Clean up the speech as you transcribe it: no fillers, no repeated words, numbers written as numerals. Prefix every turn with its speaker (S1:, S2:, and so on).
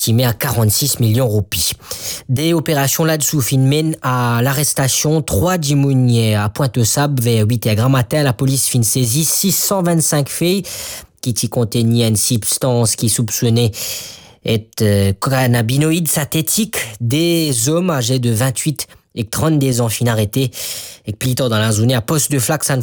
S1: estimé à 46 millions de roupies. Des opérations là-dessous mènent à l'arrestation 3 dimouniers à Pointe-aux-Sables vers 8h matin. La police fin saisit 625 filles qui y contenaient une substance qui soupçonnait être cannabinoïde synthétique. Des hommes âgés de 28 et 32 ans fin arrêtés et plus tard dans la zone à poste de flaque San